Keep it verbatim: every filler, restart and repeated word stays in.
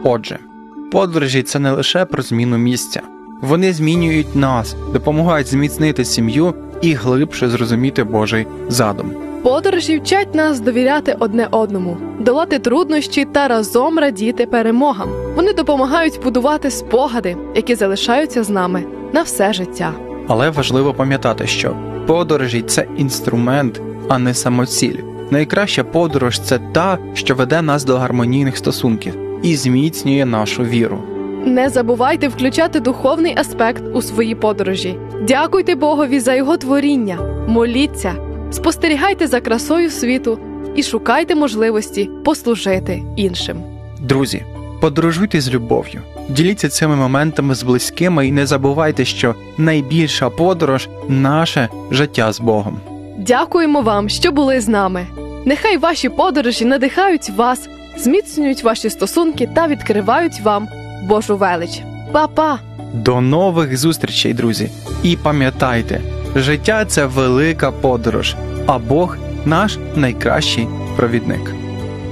Отже, подорожі – це не лише про зміну місця. Вони змінюють нас, допомагають зміцнити сім'ю і глибше зрозуміти Божий задум. Подорожі вчать нас довіряти одне одному, долати труднощі та разом радіти перемогам. Вони допомагають будувати спогади, які залишаються з нами на все життя. Але важливо пам'ятати, що подорожі – це інструмент, а не самоціль. Найкраща подорож – це та, що веде нас до гармонійних стосунків і зміцнює нашу віру. Не забувайте включати духовний аспект у свої подорожі. Дякуйте Богові за Його творіння, моліться, спостерігайте за красою світу і шукайте можливості послужити іншим. Друзі, подорожуйте з любов'ю, діліться цими моментами з близькими і не забувайте, що найбільша подорож – наше життя з Богом. Дякуємо вам, що були з нами. Нехай ваші подорожі надихають вас, зміцнюють ваші стосунки та відкривають вам Божу велич. Па-па! До нових зустрічей, друзі! І пам'ятайте, життя – це велика подорож, а Бог – наш найкращий провідник.